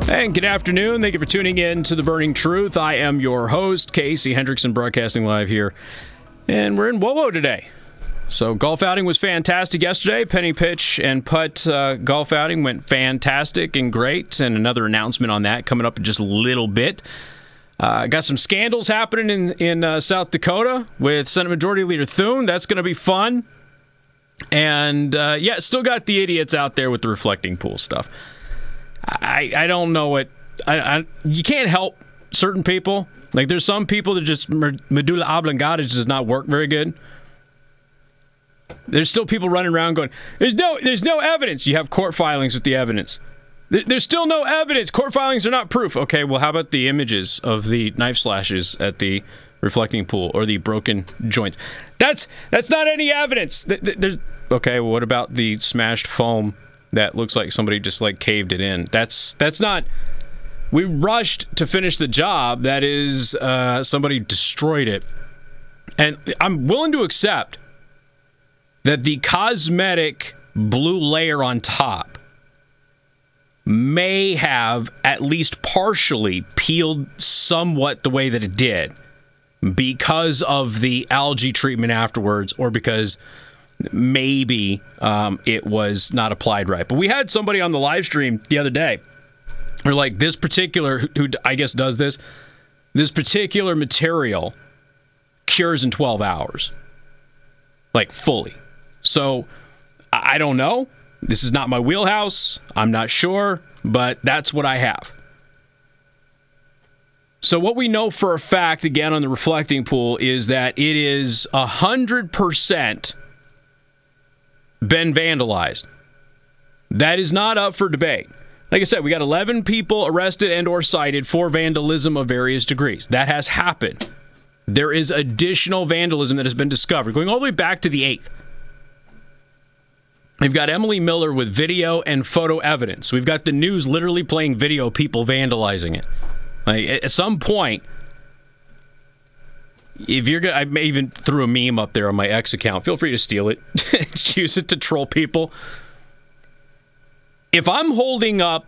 And good afternoon. Thank you for tuning in to The Burning Truth. I am your host, Casey Hendrickson, broadcasting live here. And we're in WOWO today. So golf outing was fantastic yesterday. Penny pitch and putt golf outing went fantastic and great. And another announcement on that coming up in just a little bit. Got some scandals happening in South Dakota with Senate Majority Leader Thune. That's going to be fun. And still got the idiots out there with the reflecting pool stuff. I don't know what... you can't help certain people. Like, there's some people that just... medulla oblongata does not work very good. There's still people running around going, there's no evidence. You have court filings with the evidence. There's still no evidence. Court filings are not proof. Okay, well, how about the images of the knife slashes at the reflecting pool or the broken joints? That's not any evidence. Okay, well, what about the smashed foam that looks like somebody just like caved it in? That's not... We rushed to finish the job. That is, somebody destroyed it. And I'm willing to accept that the cosmetic blue layer on top may have at least partially peeled somewhat the way that it did because of the algae treatment afterwards, or because maybe it was not applied right. But we had somebody on the live stream the other day, or like this particular, who I guess does this particular material cures in 12 hours. Like, fully. So, I don't know. This is not my wheelhouse. I'm not sure, but that's what I have. So what we know for a fact, again, on the reflecting pool, is that it is 100% been vandalized. That is not up for debate. Like I said, we got 11 people arrested and or cited for vandalism of various degrees. That has happened. There is additional vandalism that has been discovered, going all the way back to the 8th. We've got Emily Miller with video and photo evidence. We've got the news literally playing video, people vandalizing it. Like, at some point, if you're gonna, I even threw a meme up there on my X account. Feel free to steal it, use it to troll people. If I'm holding up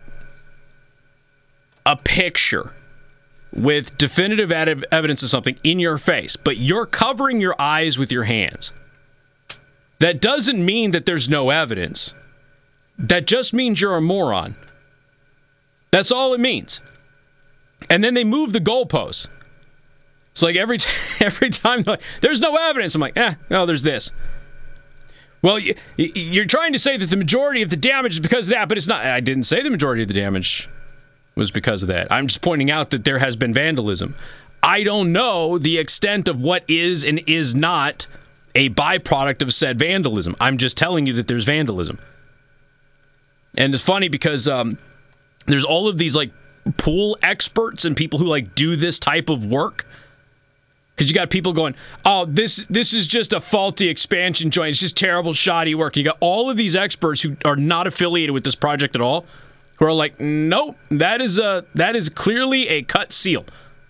a picture with definitive evidence of something in your face, but you're covering your eyes with your hands, that doesn't mean that there's no evidence. That just means you're a moron. That's all it means. And then they move the goalposts. It's like every time they're like, there's no evidence. I'm like, no, there's this. Well, you're trying to say that the majority of the damage is because of that, but it's not. I didn't say the majority of the damage was because of that. I'm just pointing out that there has been vandalism. I don't know the extent of what is and is not a byproduct of said vandalism. I'm just telling you that there's vandalism. And it's funny because there's all of these like pool experts and people who like do this type of work. Because you got people going, oh, this is just a faulty expansion joint. It's just terrible, shoddy work. You got all of these experts who are not affiliated with this project at all, who are like, nope, that is clearly a cut seal.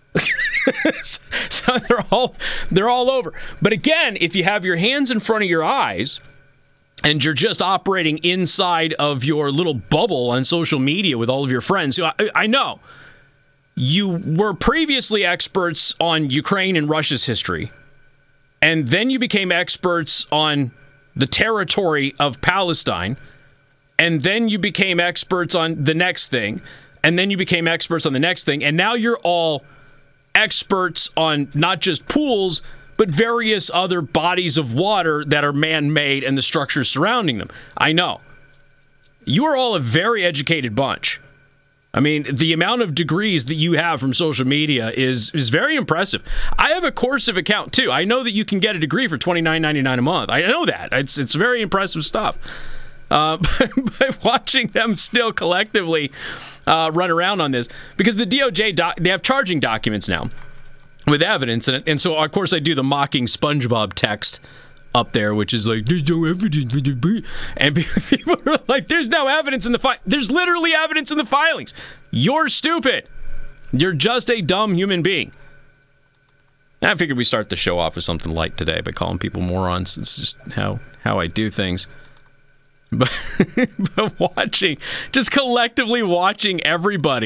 So they're all over. But again, if you have your hands in front of your eyes and you're just operating inside of your little bubble on social media with all of your friends, who I know you were previously experts on Ukraine and Russia's history, and then you became experts on the territory of Palestine, and then you became experts on the next thing, and then you became experts on the next thing, and now you're all experts on not just pools, but various other bodies of water that are man-made and the structures surrounding them. I know. You are all a very educated bunch. I mean, the amount of degrees that you have from social media is very impressive. I have a Coursive account, too. I know that you can get a degree for $29.99 a month. I know that. It's very impressive stuff. But watching them still collectively run around on this, because the DOJ, they have charging documents now with evidence, and so of course I do the mocking SpongeBob text up there, which is like, there's no evidence, and people are like, there's no evidence in the there's literally evidence in the filings. You're stupid. You're just a dumb human being. I figured we start the show off with something light today by calling people morons. It's just how I do things. But collectively watching everybody